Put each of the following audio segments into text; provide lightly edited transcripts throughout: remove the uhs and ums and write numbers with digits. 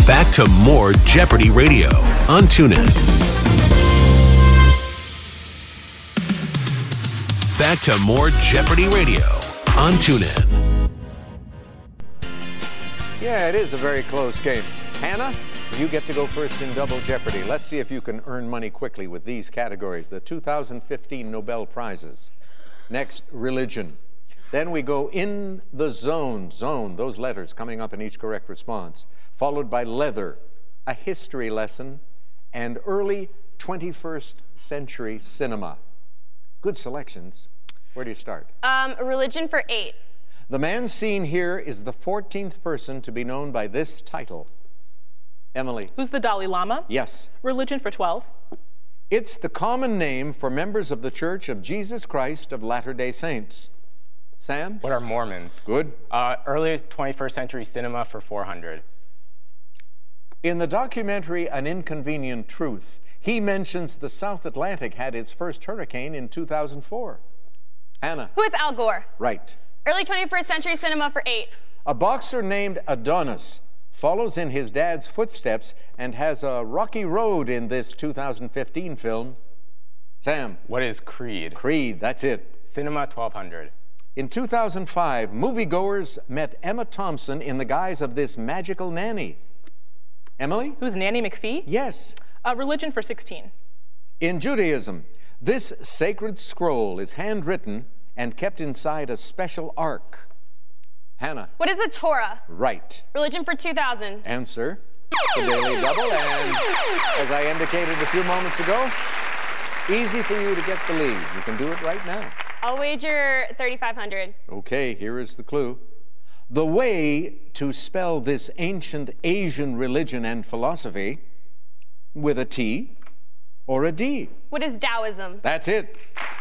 Back to more Jeopardy Radio on TuneIn. Back to more Jeopardy Radio on TuneIn. Yeah, it is a very close game. Hannah, you get to go first in Double Jeopardy. Let's see if you can earn money quickly with these categories. The 2015 Nobel Prizes. Next, religion. Then we go in the zone, those letters coming up in each correct response, followed by leather, a history lesson, and early 21st century cinema. Good selections. Where do you start? Religion for 8. The man seen here is the 14th person to be known by this title. Emily. Who's the Dalai Lama? Yes. Religion for 12. It's the common name for members of the Church of Jesus Christ of Latter-day Saints. Sam? What are Mormons? Good. Early 21st century cinema for 400. In the documentary An Inconvenient Truth, he mentions the South Atlantic had its first hurricane in 2004. Hannah? Who is Al Gore? Right. Early 21st century cinema for 8. A boxer named Adonis follows in his dad's footsteps and has a rocky road in this 2015 film. Sam? What is Creed? Creed, that's it. Cinema 1200. In 2005, moviegoers met Emma Thompson in the guise of this magical nanny. Emily? Who's Nanny McPhee? Yes. Religion for 16. In Judaism, this sacred scroll is handwritten and kept inside a special ark. Hannah? What is a Torah? Right. Religion for 2000. Answer, the Daily Double, and as I indicated a few moments ago, easy for you to get the lead. You can do it right now. I'll wager 3,500. Okay, here is the clue. The way to spell this ancient Asian religion and philosophy with a T or a D. What is Taoism? That's it.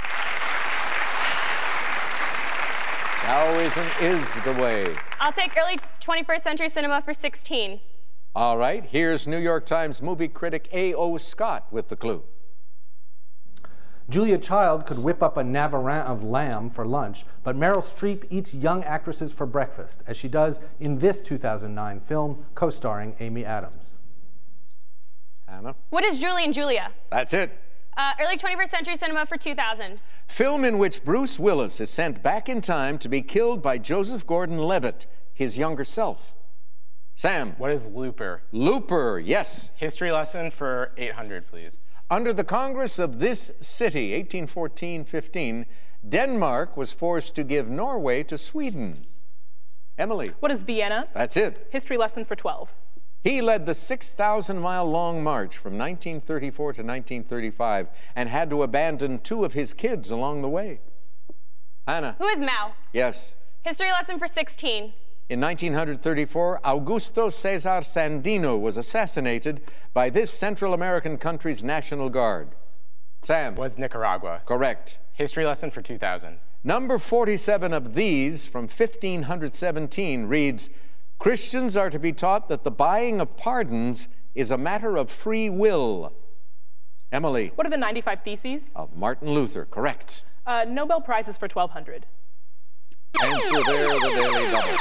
Taoism is the way. I'll take early 21st century cinema for 16. All right, here's New York Times movie critic A.O. Scott with the clue. Julia Child could whip up a navarin of lamb for lunch, but Meryl Streep eats young actresses for breakfast, as she does in this 2009 film co-starring Amy Adams. Hannah? What is Julie and Julia? That's it. Early 21st century cinema for 2000. Film in which Bruce Willis is sent back in time to be killed by Joseph Gordon-Levitt, his younger self. Sam? What is Looper? Looper, yes. History lesson for 800, please. Under the Congress of this city, 1814-15, Denmark was forced to give Norway to Sweden. Emily? What is Vienna? That's it. History lesson for 12. He led the 6,000-mile-long march from 1934 to 1935 and had to abandon 2 of his kids along the way. Hannah? Who is Mao? Yes. History lesson for 16. In 1934, Augusto Cesar Sandino was assassinated by this Central American country's National Guard. Sam? Was Nicaragua? Correct. History lesson for 2000. Number 47 of these from 1517 reads, Christians are to be taught that the buying of pardons is a matter of free will. Emily? What are the 95 Theses? Of Martin Luther. Correct. Nobel Prizes for 1200. Answer there, the Daily Double.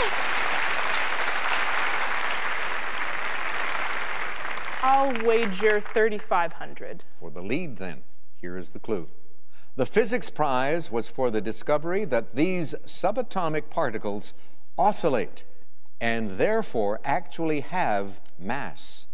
I'll wager 3,500. For the lead, then, here is the clue. The physics prize was for the discovery that these subatomic particles oscillate and therefore actually have mass.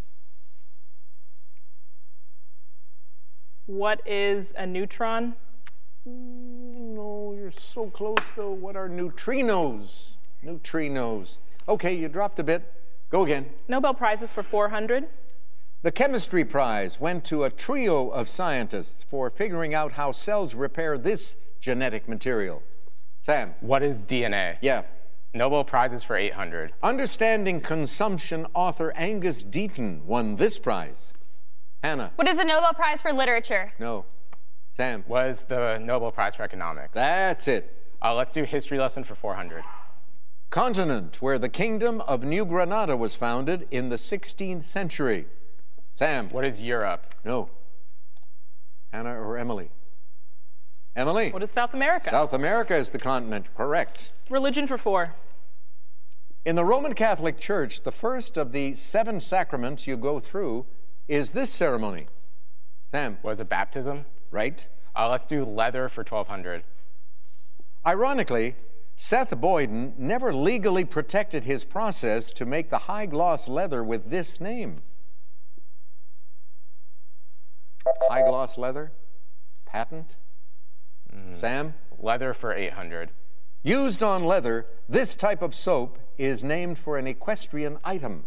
What is a neutron? No, you're so close, though. What are neutrinos? Neutrinos. Okay, you dropped a bit. Go again. Nobel Prizes for 400. The chemistry prize went to a trio of scientists for figuring out how cells repair this genetic material. Sam? What is DNA? Yeah. Nobel Prizes for 800. Understanding Consumption author Angus Deaton won this prize. Hannah? What is a Nobel Prize for literature? No. Sam? Was the Nobel Prize for Economics? That's it. Let's do history lesson for 400. Continent where the Kingdom of New Granada was founded in the 16th century. Sam? What is Europe? No. Hannah or Emily? Emily? What is South America? South America is the continent. Correct. Religion for 4. In the Roman Catholic Church, the first of the 7 sacraments you go through is this ceremony. Sam. Was it baptism? Right. Let's do leather for 1,200. Ironically, Seth Boyden never legally protected his process to make the high-gloss leather with this name. High-gloss leather? Patent? Sam? Leather for 800. Used on leather, this type of soap is named for an equestrian item.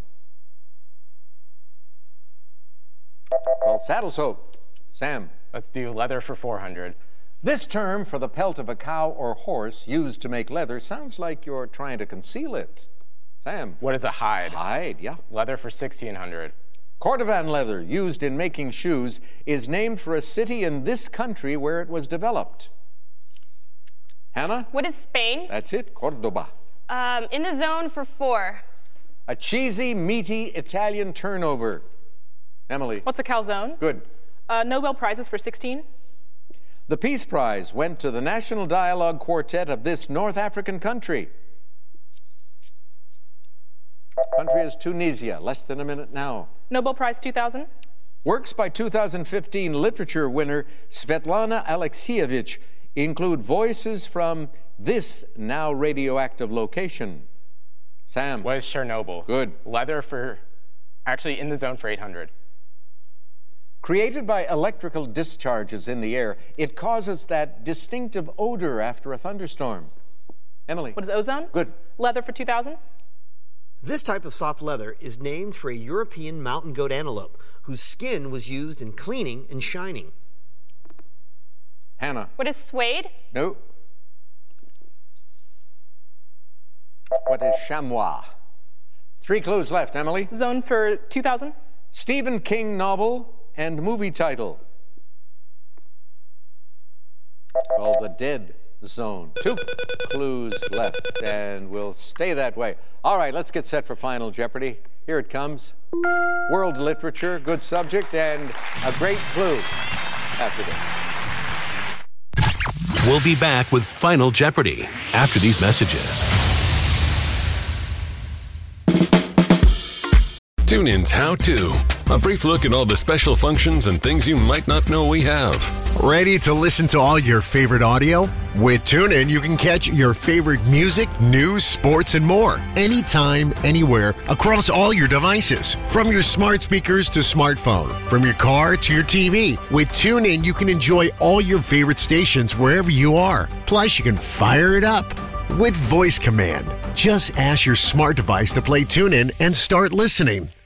Called saddle soap. Sam? Let's do leather for 400. This term for the pelt of a cow or horse used to make leather sounds like you're trying to conceal it. Sam? What is a hide? Hide, yeah. Leather for 1,600. Cordovan leather, used in making shoes, is named for a city in this country where it was developed. Hannah? What is Spain? That's it, Cordoba. In the zone for 4. A cheesy, meaty Italian turnover. Emily? What's a calzone? Good. Nobel Prizes for 16. The Peace Prize went to the National Dialogue Quartet of this North African country. Country is Tunisia. Less than a minute now. Nobel Prize 2000. Works by 2015 literature winner Svetlana Alexievich include voices from this now radioactive location. Sam? What is Chernobyl? Good. Leather for, actually in the zone for 800. Created by electrical discharges in the air, it causes that distinctive odor after a thunderstorm. Emily? What is ozone? Good. Leather for 2000. This type of soft leather is named for a European mountain goat antelope whose skin was used in cleaning and shining. Hannah? What is suede? No. What is chamois? 3 clues left. Emily? Zone for 2000. Stephen King novel and movie title. Called The Dead Zone. 2 clues left, and we'll stay that way. All right, let's get set for Final Jeopardy. Here it comes. World literature, good subject, and a great clue after this. We'll be back with Final Jeopardy after these messages. TuneIn's How To. A brief look at all the special functions and things you might not know we have. Ready to listen to all your favorite audio? With TuneIn, you can catch your favorite music, news, sports, and more. Anytime, anywhere, across all your devices. From your smart speakers to smartphone. From your car to your TV. With TuneIn, you can enjoy all your favorite stations wherever you are. Plus, you can fire it up with voice command. Just ask your smart device to play TuneIn and start listening.